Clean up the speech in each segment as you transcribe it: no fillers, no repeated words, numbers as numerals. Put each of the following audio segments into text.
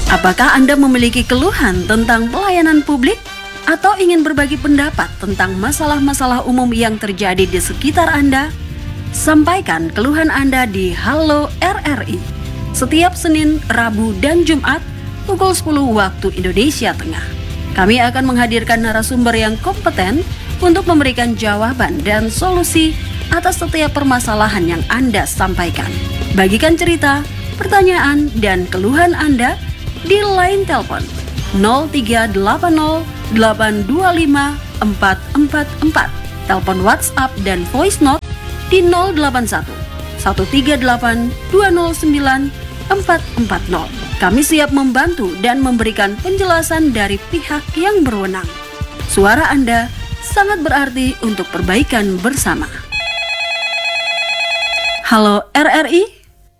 Apakah Anda memiliki keluhan tentang pelayanan publik? Atau ingin berbagi pendapat tentang masalah-masalah umum yang terjadi di sekitar Anda? Sampaikan keluhan Anda di Halo RRI setiap Senin, Rabu, dan Jumat pukul 10 waktu Indonesia Tengah. Kami akan menghadirkan narasumber yang kompeten untuk memberikan jawaban dan solusi atas setiap permasalahan yang Anda sampaikan. Bagikan cerita, pertanyaan, dan keluhan Anda di line telepon 0380 825 444, telepon WhatsApp dan voice note di 081 138 209 440. Kami siap membantu dan memberikan penjelasan dari pihak yang berwenang. Suara Anda sangat berarti untuk perbaikan bersama. Halo RRI.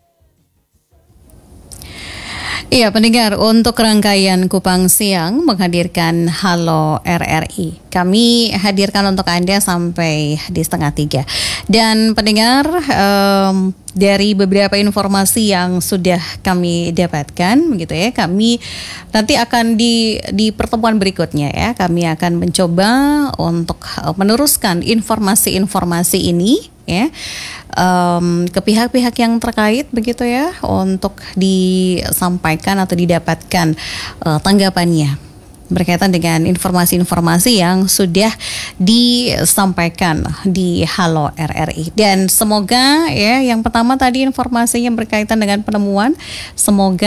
Iya, pendengar, untuk rangkaian Kupang Siang menghadirkan Halo RRI. Kami hadirkan untuk Anda sampai di 2:30. Dan pendengar, dari beberapa informasi yang sudah kami dapatkan, begitu ya, kami nanti akan di pertemuan berikutnya ya, kami akan mencoba untuk meneruskan informasi-informasi ini ya, ke pihak-pihak yang terkait, begitu ya, untuk disampaikan atau didapatkan tanggapannya berkaitan dengan informasi-informasi yang sudah disampaikan di Halo RRI. Dan semoga ya, yang pertama tadi informasinya berkaitan dengan penemuan, semoga